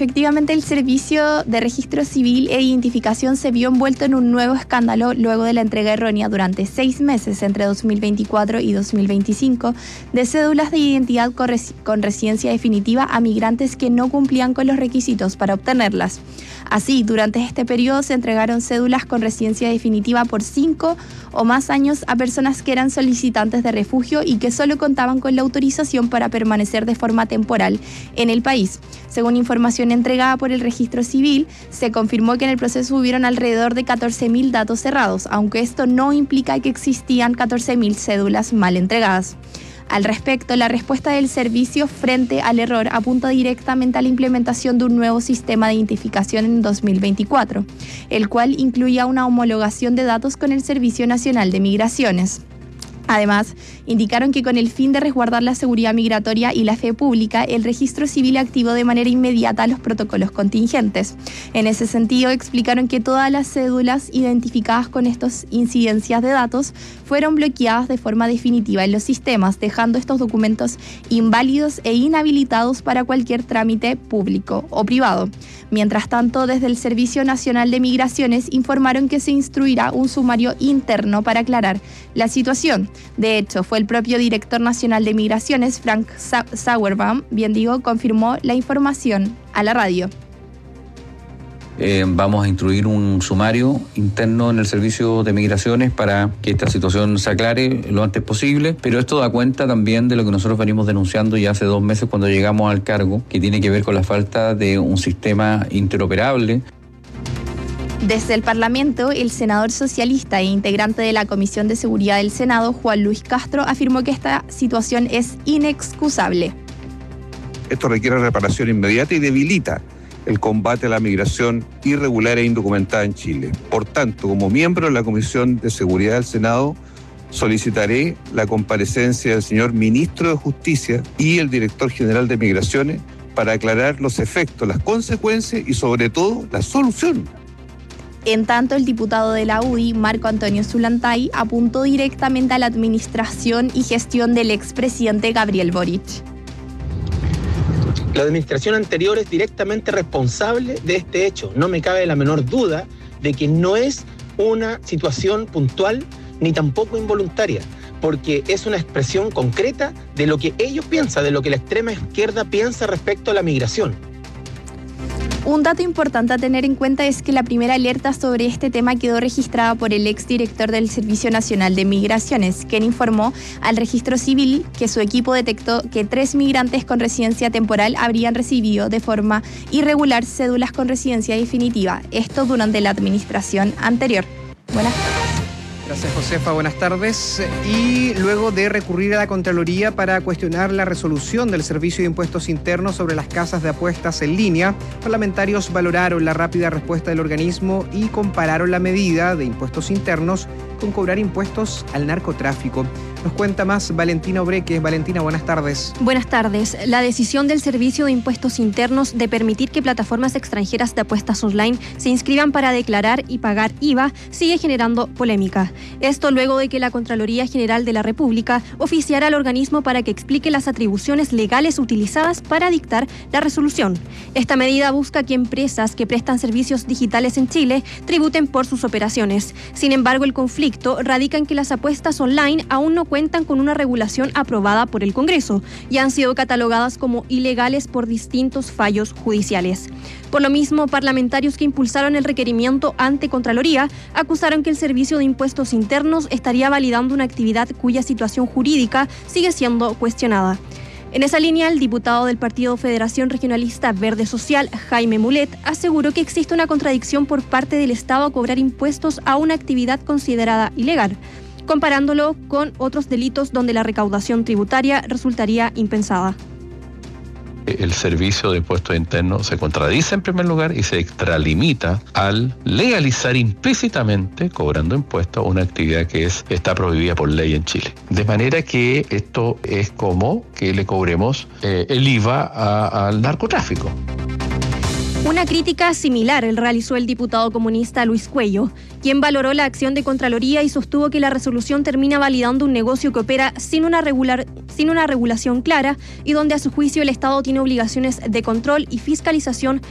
efectivamente el Servicio de Registro Civil e Identificación se vio envuelto en un nuevo escándalo luego de la entrega errónea durante 6 meses entre 2024 y 2025 de cédulas de identidad con residencia definitiva a migrantes que no cumplían con los requisitos para obtenerlas. Así, durante este periodo se entregaron cédulas con residencia definitiva por 5 o más años a personas que eran solicitantes de refugio y que solo contaban con la autorización para permanecer de forma temporal en el país. Según información entregada por el Registro Civil, se confirmó que en el proceso hubieron alrededor de 14.000 datos cerrados, aunque esto no implica que existían 14.000 cédulas mal entregadas. Al respecto, la respuesta del servicio frente al error apunta directamente a la implementación de un nuevo sistema de identificación en 2024, el cual incluía una homologación de datos con el Servicio Nacional de Migraciones. Además, indicaron que con el fin de resguardar la seguridad migratoria y la fe pública, el Registro Civil activó de manera inmediata los protocolos contingentes. En ese sentido, explicaron que todas las cédulas identificadas con estas incidencias de datos fueron bloqueadas de forma definitiva en los sistemas, dejando estos documentos inválidos e inhabilitados para cualquier trámite público o privado. Mientras tanto, desde el Servicio Nacional de Migraciones informaron que se instruirá un sumario interno para aclarar la situación. De hecho, fue el propio director nacional de Migraciones, Frank Sauerbaum, confirmó la información a la radio. Vamos a instruir un sumario interno en el Servicio de Migraciones para que esta situación se aclare lo antes posible, pero esto da cuenta también de lo que nosotros venimos denunciando ya hace 2 meses cuando llegamos al cargo, que tiene que ver con la falta de un sistema interoperable. Desde el Parlamento, el senador socialista e integrante de la Comisión de Seguridad del Senado, Juan Luis Castro, afirmó que esta situación es inexcusable. Esto requiere reparación inmediata y debilita el combate a la migración irregular e indocumentada en Chile. Por tanto, como miembro de la Comisión de Seguridad del Senado, solicitaré la comparecencia del señor Ministro de Justicia y el Director General de Migraciones para aclarar los efectos, las consecuencias y sobre todo la solución. En tanto, el diputado de la UDI, Marco Antonio Zulantay, apuntó directamente a la administración y gestión del expresidente Gabriel Boric. La administración anterior es directamente responsable de este hecho. No me cabe la menor duda de que no es una situación puntual ni tampoco involuntaria, porque es una expresión concreta de lo que ellos piensan, de lo que la extrema izquierda piensa respecto a la migración. Un dato importante a tener en cuenta es que la primera alerta sobre este tema quedó registrada por el exdirector del Servicio Nacional de Migraciones, quien informó al Registro Civil que su equipo detectó que 3 migrantes con residencia temporal habrían recibido de forma irregular cédulas con residencia definitiva, esto durante la administración anterior. Buenas tardes. Gracias, Josefa. Buenas tardes. Y luego de recurrir a la Contraloría para cuestionar la resolución del Servicio de Impuestos Internos sobre las casas de apuestas en línea, parlamentarios valoraron la rápida respuesta del organismo y compararon la medida de impuestos internos con cobrar impuestos al narcotráfico. Nos cuenta más Valentina Obreque. Valentina, buenas tardes. Buenas tardes. La decisión del Servicio de Impuestos Internos de permitir que plataformas extranjeras de apuestas online se inscriban para declarar y pagar IVA sigue generando polémica. Esto luego de que la Contraloría General de la República oficiara al organismo para que explique las atribuciones legales utilizadas para dictar la resolución. Esta medida busca que empresas que prestan servicios digitales en Chile tributen por sus operaciones. Sin embargo, el conflicto radica en que las apuestas online aún no cuentan con una regulación aprobada por el Congreso y han sido catalogadas como ilegales por distintos fallos judiciales. Por lo mismo, parlamentarios que impulsaron el requerimiento ante Contraloría acusaron que el Servicio de Impuestos Internos estaría validando una actividad cuya situación jurídica sigue siendo cuestionada. En esa línea, el diputado del Partido Federación Regionalista Verde Social, Jaime Mulet, aseguró que existe una contradicción por parte del Estado a cobrar impuestos a una actividad considerada ilegal, comparándolo con otros delitos donde la recaudación tributaria resultaría impensada. El Servicio de Impuestos Internos se contradice en primer lugar y se extralimita al legalizar implícitamente, cobrando impuestos, una actividad que está prohibida por ley en Chile. De manera que esto es como que le cobremos el IVA al narcotráfico. Una crítica similar realizó el diputado comunista Luis Cuello, quien valoró la acción de Contraloría y sostuvo que la resolución termina validando un negocio que opera sin una regulación clara y donde a su juicio el Estado tiene obligaciones de control y fiscalización